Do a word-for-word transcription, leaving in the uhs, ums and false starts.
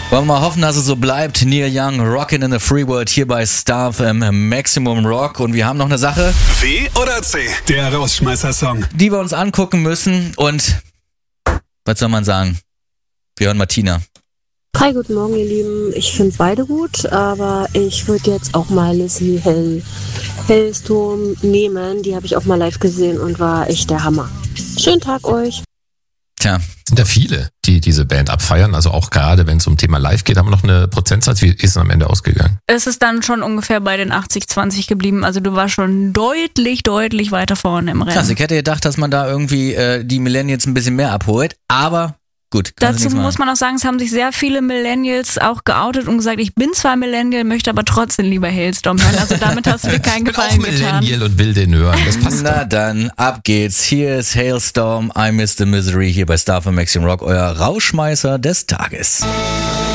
Wollen wir mal hoffen, dass es so bleibt. Neil Young, Rockin' in the Free World hier bei Star F M Maximum Rock. Und wir haben noch eine Sache. W oder C? Der Rausschmeißer-Song. Die wir uns angucken müssen. Und was soll man sagen? Wir hören Martina. Hi, guten Morgen, ihr Lieben. Ich finde beide gut, aber ich würde jetzt auch mal Lizzie Hell, Hellstorm nehmen. Die habe ich auch mal live gesehen und war echt der Hammer. Schönen Tag euch. Tja. Sind ja viele, die diese Band abfeiern. Also auch gerade, wenn es um Thema Live geht, haben wir noch eine Prozentsatz. Wie ist es am Ende ausgegangen? Es ist dann schon ungefähr bei den achtzig zwanzig geblieben. Also du warst schon deutlich, deutlich weiter vorne im Rennen. Krass, ich hätte gedacht, dass man da irgendwie äh, die Millennials ein bisschen mehr abholt. Aber gut. Dazu muss man auch sagen, es haben sich sehr viele Millennials auch geoutet und gesagt, ich bin zwar Millennial, möchte aber trotzdem lieber Hailstorm hören. Also damit hast du dir keinen Gefallen getan. Ich bin auch Millennial und will den hören. Das passt Na doch. dann, ab geht's. Hier ist Hailstorm, I Miss the Misery hier bei Star F M Maximum Rock, euer Rauschmeißer des Tages.